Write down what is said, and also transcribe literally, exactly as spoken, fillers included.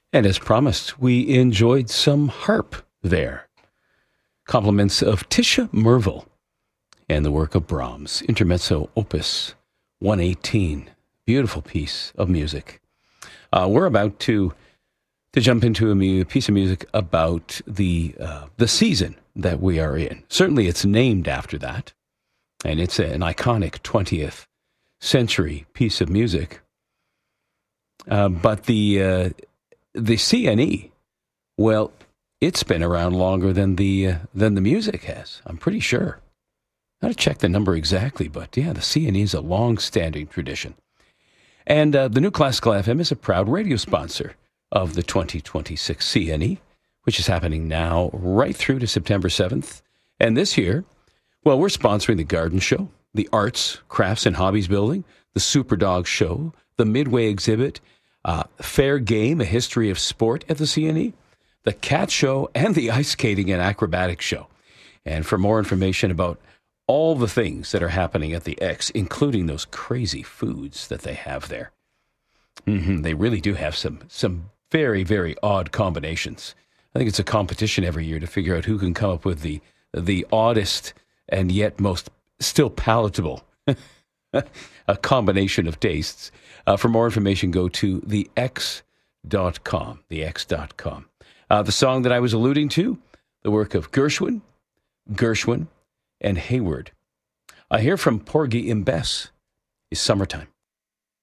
And as promised, we enjoyed some harp there. Compliments of Tisha Merville and the work of Brahms, Intermezzo Opus one eighteen. Beautiful piece of music. Uh, we're about to to jump into a mu- piece of music about the uh, the season that we are in. Certainly it's named after that, and it's an iconic twentieth century piece of music. Uh, but the uh, the C N E, well, it's been around longer than the uh, than the music has. I'm pretty sure. I got to check the number exactly, but yeah, the C N E is a long-standing tradition. And uh, the New Classical F M is a proud radio sponsor of the twenty twenty-six C N E, which is happening now right through to September seventh. And this year, well, we're sponsoring the Garden Show, the Arts, Crafts, and Hobbies Building, the Superdog Show, the Midway Exhibit, uh, Fair Game, a history of sport at the C N E, the Cat Show, and the Ice Skating and Acrobatics Show. And for more information about all the things that are happening at the X, including those crazy foods that they have there. Mm-hmm, they really do have some some very, very odd combinations. I think it's a competition every year to figure out who can come up with the the oddest and yet most still palatable a combination of tastes. Uh, for more information, go to the x dot com, the x dot com. Uh, the song that I was alluding to, the work of Gershwin, Gershwin, and Hayward. I hear from Porgy and Bess is Summertime.